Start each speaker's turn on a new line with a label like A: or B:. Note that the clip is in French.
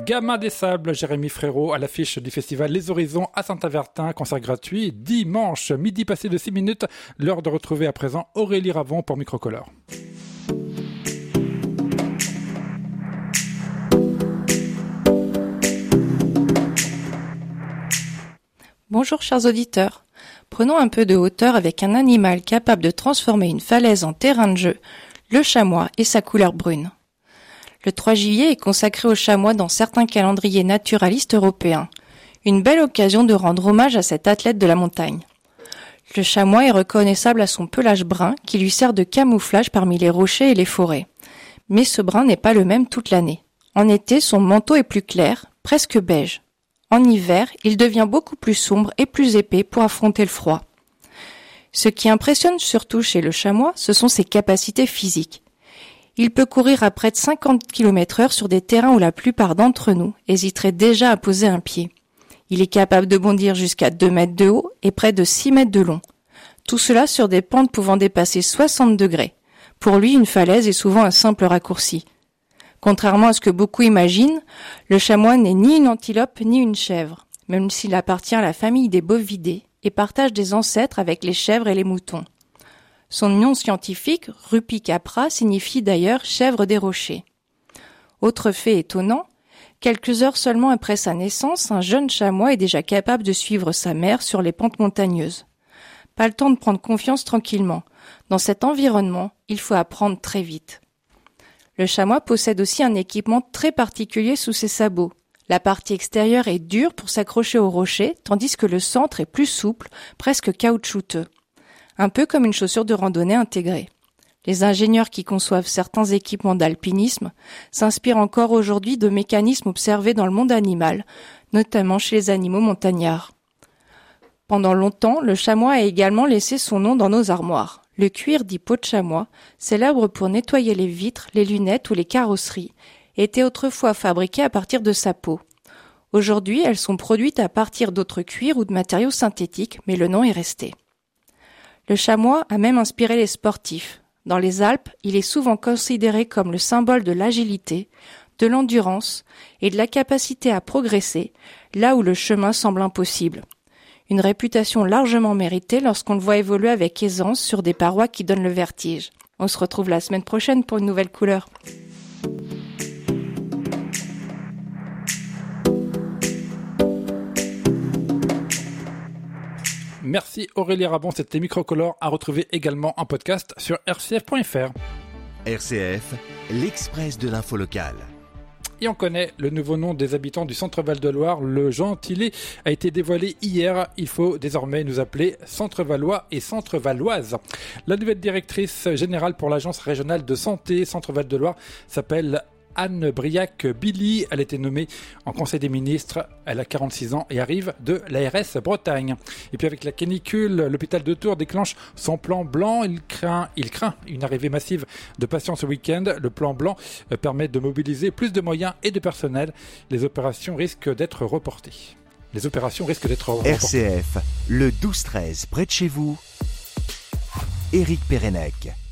A: Gamin des Sables, Jérémy Frérot, à l'affiche du festival Les Horizons à Saint-Avertin, concert gratuit, dimanche, midi passé de 6 minutes, l'heure de retrouver à présent Aurélie Ravon pour Microcolor.
B: Bonjour chers auditeurs, prenons un peu de hauteur avec un animal capable de transformer une falaise en terrain de jeu, le chamois et sa couleur brune. Le 3 juillet est consacré au chamois dans certains calendriers naturalistes européens. Une belle occasion de rendre hommage à cet athlète de la montagne. Le chamois est reconnaissable à son pelage brun qui lui sert de camouflage parmi les rochers et les forêts. Mais ce brun n'est pas le même toute l'année. En été, son manteau est plus clair, presque beige. En hiver, il devient beaucoup plus sombre et plus épais pour affronter le froid. Ce qui impressionne surtout chez le chamois, ce sont ses capacités physiques. Il peut courir à près de 50 km/h sur des terrains où la plupart d'entre nous hésiteraient déjà à poser un pied. Il est capable de bondir jusqu'à 2 mètres de haut et près de 6 mètres de long. Tout cela sur des pentes pouvant dépasser 60 degrés. Pour lui, une falaise est souvent un simple raccourci. Contrairement à ce que beaucoup imaginent, le chamois n'est ni une antilope ni une chèvre, même s'il appartient à la famille des bovidés et partage des ancêtres avec les chèvres et les moutons. Son nom scientifique, Rupicapra, signifie d'ailleurs chèvre des rochers. Autre fait étonnant, quelques heures seulement après sa naissance, un jeune chamois est déjà capable de suivre sa mère sur les pentes montagneuses. Pas le temps de prendre confiance tranquillement. Dans cet environnement, il faut apprendre très vite. Le chamois possède aussi un équipement très particulier sous ses sabots. La partie extérieure est dure pour s'accrocher aux rochers, tandis que le centre est plus souple, presque caoutchouteux. Un peu comme une chaussure de randonnée intégrée. Les ingénieurs qui conçoivent certains équipements d'alpinisme s'inspirent encore aujourd'hui de mécanismes observés dans le monde animal, notamment chez les animaux montagnards. Pendant longtemps, le chamois a également laissé son nom dans nos armoires. Le cuir dit peau de chamois, célèbre pour nettoyer les vitres, les lunettes ou les carrosseries, était autrefois fabriqué à partir de sa peau. Aujourd'hui, elles sont produites à partir d'autres cuirs ou de matériaux synthétiques, mais le nom est resté. Le chamois a même inspiré les sportifs. Dans les Alpes, il est souvent considéré comme le symbole de l'agilité, de l'endurance et de la capacité à progresser, là où le chemin semble impossible. Une réputation largement méritée lorsqu'on le voit évoluer avec aisance sur des parois qui donnent le vertige. On se retrouve la semaine prochaine pour une nouvelle couleur.
A: Merci Aurélie Rabon, c'était Microcolor à retrouver également en podcast sur rcf.fr.
C: RCF, l'Express de l'info locale.
A: Et on connaît le nouveau nom des habitants du Centre Val-de-Loire. Le gentilé a été dévoilé hier. Il faut désormais nous appeler Centre Valois et Centre Valoise. La nouvelle directrice générale pour l'Agence régionale de santé Centre Val-de-Loire s'appelle Anne Briac-Billy. Elle a été nommée en Conseil des ministres. Elle a 46 ans et arrive de l'ARS Bretagne. Et puis avec la canicule, l'hôpital de Tours déclenche son plan blanc. Il craint une arrivée massive de patients ce week-end. Le plan blanc permet de mobiliser plus de moyens et de personnel. Les opérations risquent d'être reportées. RCF,
C: le 12-13, près de chez vous. Éric Pérenec.